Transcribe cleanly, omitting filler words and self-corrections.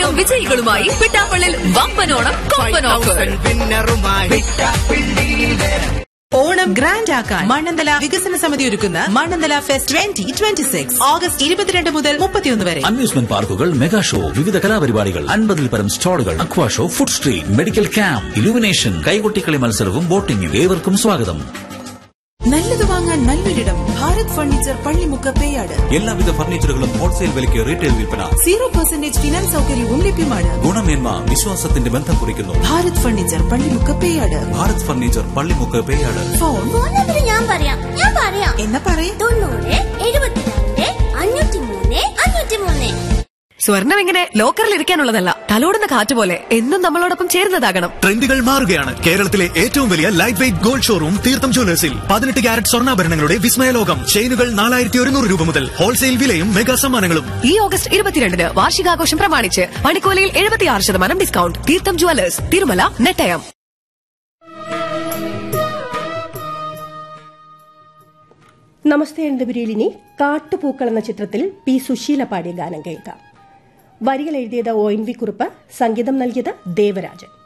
വിജയികളുമായി Pittappillil വമ്പനോണം കോമ്പൻ offer. Onam grand ആക്കാൻ മണ്ണന്തല വികസന സമിതി ഒരുക്കുന്ന മണ്ണന്തല ഫെസ്റ്റ് 2026 ഓഗസ്റ്റ് 22 മുതൽ 31 വരെ. അമ്യൂസ്മെന്റ് പാർക്കുകൾ, മെഗാ ഷോ, വിവിധ കലാപരിപാടികൾ, 50-ൽ പരം സ്റ്റാളുകൾ, അക്വാ show, food street, medical camp, illumination, കൈകൊട്ടിക്കളി മത്സരവും ബോട്ടിംഗും. ഏവർക്കും സ്വാഗതം. നല്ലത് വാങ്ങാൻ നല്ലൊരിടം ഭാരത് ഫർണിച്ചർ പള്ളിമുക്ക് പേയാട്. എല്ലാവിധ ഫർണിച്ചറുകളും ഹോൾസെയിൽ വിലയ്ക്ക് റീറ്റെയിൽ വിൽപ്പന. 0% ഫിനാൻസ് സൗകര്യവും ലഭ്യമാണ്. ഗുണമേന്മ വിശ്വാസത്തിന്റെ ബന്ധം കുറിക്കുന്നു. Bharat furniture Pallimukku Peyad. Bharat furniture Pallimukku Peyad. Phone ഞാൻ പറയാം എന്നാ പറയേ. 90 72 503 503. സ്വർണം ഇങ്ങനെ ലോക്കറിൽ ഇരിക്കാനുള്ളതല്ല, തലോടുന്ന കാറ്റ് പോലെ എന്നും നമ്മളോടൊപ്പം ചേരുന്നതാകണം. ട്രെൻഡുകൾ മാറുകയാണ്. കേരളത്തിലെ ഏറ്റവും വലിയ ലൈറ്റ് വെയിറ്റ് ഗോൾഡ് ഷോറൂം തീർത്ഥം ജ്വല്ലേഴ്സിൽ 18 ക്യാരറ്റ് സ്വർണ്ണാഭരണങ്ങളുടെ വിസ്മയലോകം. ചെയിനുകൾ 4100 രൂപ മുതൽ. ഹോൾസെയിൽ വിലയും മെഗാ സമ്മാനങ്ങളും. ഈ ഓഗസ്റ്റ് 22 വാർഷികാഘോഷം പ്രമാണിച്ച് പണിക്കോലയിൽ 76% ഡിസ്കൗണ്ട്. തീർത്ഥം ജ്വല്ലേഴ്സ്, തിരുമല, നെട്ടയം. നമസ്തേ അനന്തപുരിയിലിനി കാട്ടുപൂക്കൾ എന്ന ചിത്രത്തിൽ പി സുശീല പാടിയ ഗാനം കേൾക്കാം. വരികൾ എഴുതിയത് ONV കുറുപ്പ്, സംഗീതം നൽകിയത് ദേവരാജൻ.